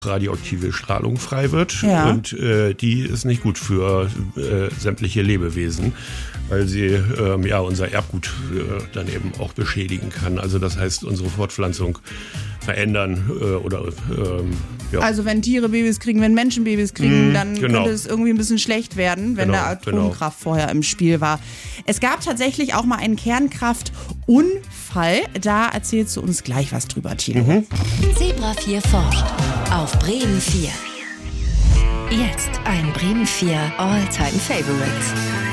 radioaktive Strahlung frei wird. Ja. Und die ist nicht gut für sämtliche Lebewesen, weil sie unser Erbgut dann eben auch beschädigen kann. Also das heißt, unsere Fortpflanzung verändern Also wenn Tiere Babys kriegen, wenn Menschen Babys kriegen, dann könnte es irgendwie ein bisschen schlecht werden, wenn da Atomkraft vorher im Spiel war. Es gab tatsächlich auch mal einen Kernkraftunfall. Da erzählst du uns gleich was drüber, Thilo. Zebra 4 forscht auf Bremen 4. Jetzt ein Bremen 4 All-Time Favorites.